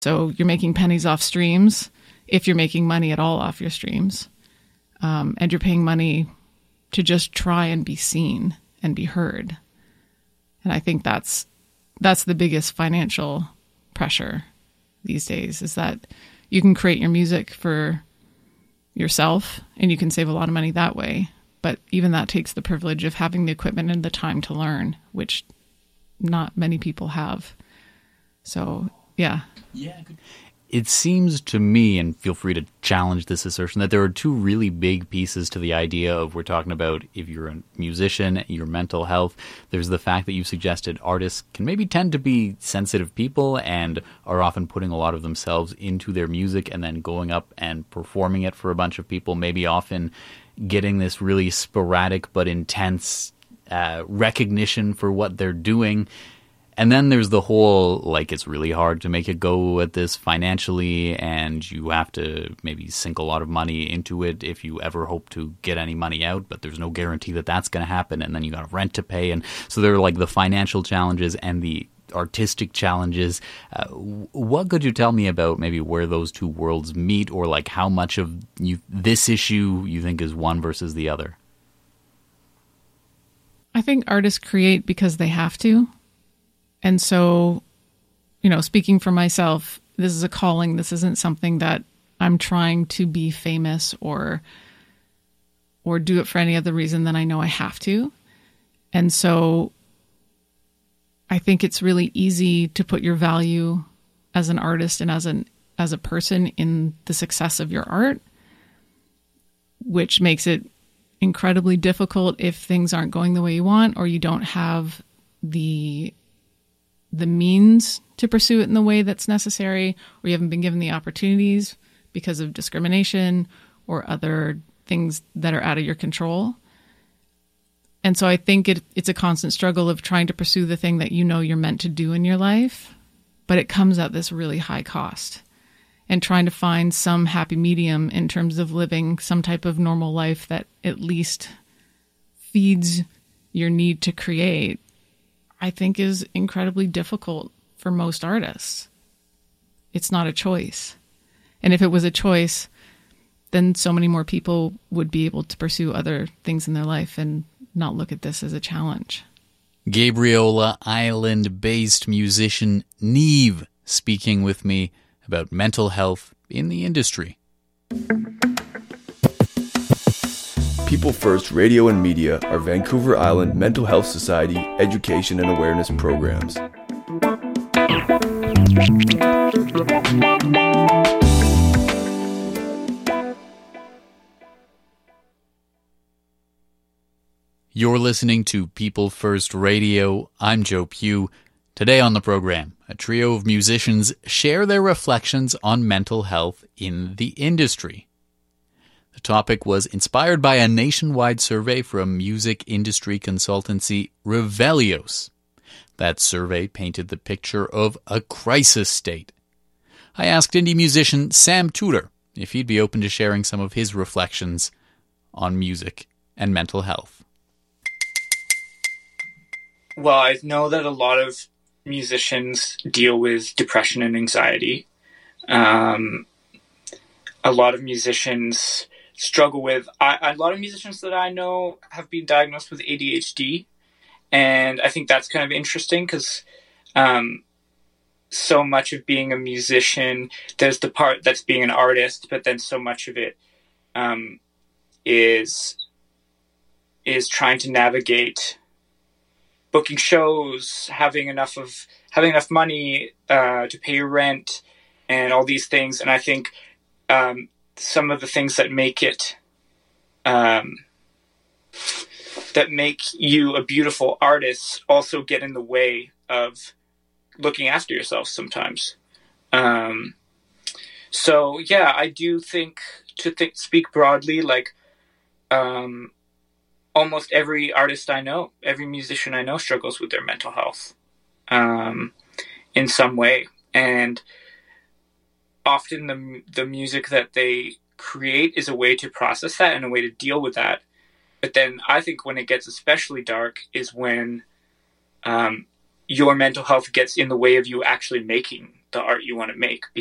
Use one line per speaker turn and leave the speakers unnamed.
So you're making pennies off streams, if you're making money at all off your streams. And you're paying money to just try and be seen and be heard. And I think that's the biggest financial pressure these days, is that you can create your music for yourself and you can save a lot of money that way. But even that takes the privilege of having the equipment and the time to learn, which not many people have. So, yeah.
Yeah. It seems to me, and feel free to challenge this assertion, that there are two really big pieces to the idea of, we're talking about if you're a musician, your mental health. There's the fact that you suggested artists can maybe tend to be sensitive people and are often putting a lot of themselves into their music and then going up and performing it for a bunch of people, maybe often getting this really sporadic but intense recognition for what they're doing. And then there's the whole, like, it's really hard to make it go at this financially, and you have to maybe sink a lot of money into it if you ever hope to get any money out, but there's no guarantee that that's going to happen, and then you got rent to pay. And so there are, like, the financial challenges and the artistic challenges. What could you tell me about maybe where those two worlds meet, or, like, how much of this issue you think is one versus the other?
I think artists create because they have to. And so, speaking for myself, this is a calling. This isn't something that I'm trying to be famous or do it for any other reason than I know I have to. And so I think it's really easy to put your value as an artist and as a person in the success of your art, which makes it incredibly difficult if things aren't going the way you want, or you don't have the means to pursue it in the way that's necessary, or you haven't been given the opportunities because of discrimination or other things that are out of your control. And so I think it's a constant struggle of trying to pursue the thing that you're meant to do in your life, but it comes at this really high cost. And trying to find some happy medium in terms of living some type of normal life that at least feeds your need to create, I think is incredibly difficult for most artists. It's not a choice. And if it was a choice, then so many more people would be able to pursue other things in their life and not look at this as a challenge.
Gabriola Island-based musician Niamh speaking with me about mental health in the industry.
People First Radio and Media are Vancouver Island Mental Health Society education and awareness programs.
You're listening to People First Radio. I'm Joe Pugh. Today on the program, a trio of musicians share their reflections on mental health in the industry. The topic was inspired by a nationwide survey from music industry consultancy Revelios. That survey painted the picture of a crisis state. I asked indie musician Sam Tudor if he'd be open to sharing some of his reflections on music and mental health.
Well, I know that a lot of musicians deal with depression and anxiety. A lot of musicians struggle with... a lot of musicians that I know have been diagnosed with ADHD, and I think that's kind of interesting because so much of being a musician, there's the part that's being an artist, but then so much of it is trying to navigate booking shows, having enough money to pay your rent, and all these things. And I think some of the things that make it that make you a beautiful artist also get in the way of looking after yourself sometimes. So yeah, I do think speak broadly, like almost every artist I know, every musician I know struggles with their mental health in some way. And often the music that they create is a way to process that and a way to deal with that. But then I think when it gets especially dark is when your mental health gets in the way of you actually making the art you want to make,